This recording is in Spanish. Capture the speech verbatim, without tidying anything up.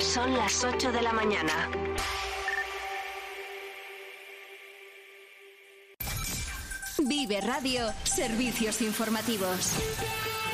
Son las ocho de la mañana. Vive Radio, servicios informativos.